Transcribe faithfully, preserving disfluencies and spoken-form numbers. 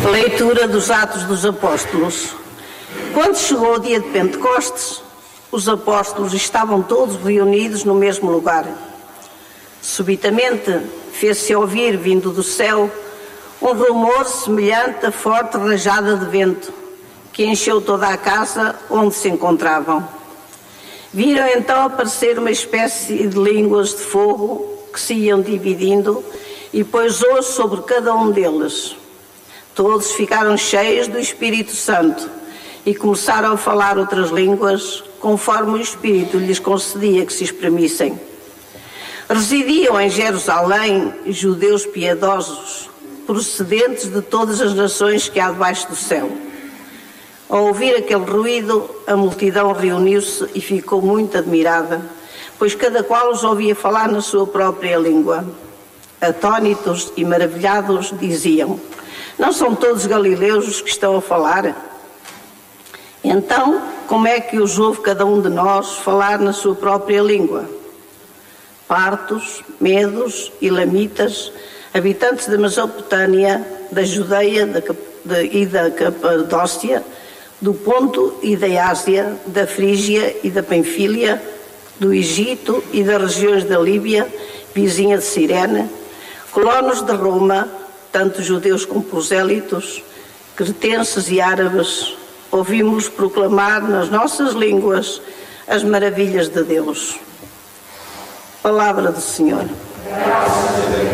Leitura dos Atos dos Apóstolos. Quando chegou o dia de Pentecostes, os apóstolos estavam todos reunidos no mesmo lugar. Subitamente fez-se ouvir, vindo do céu, um rumor semelhante a forte rajada de vento, que encheu toda a casa onde se encontravam. Viram então aparecer uma espécie de línguas de fogo que se iam dividindo e pousou sobre cada um deles. Todos ficaram cheios do Espírito Santo e começaram a falar outras línguas, conforme o Espírito lhes concedia que se exprimissem. Residiam em Jerusalém judeus piedosos, procedentes de todas as nações que há debaixo do céu. Ao ouvir aquele ruído, a multidão reuniu-se e ficou muito admirada, pois cada qual os ouvia falar na sua própria língua. Atónitos e maravilhados diziam: não são todos galileus os que estão a falar? Então, como é que os ouve cada um de nós falar na sua própria língua? Partos, medos, elamitas, habitantes da Mesopotâmia, da Judeia da, de, e da Capadócia, do Ponto e da Ásia, da Frígia e da Panfília, do Egito e das regiões da Líbia, vizinha de Cirene, colonos de Roma, tanto judeus como prosélitos, cretenses e árabes, ouvimos proclamar nas nossas línguas as maravilhas de Deus. Palavra do Senhor. Graças a Deus.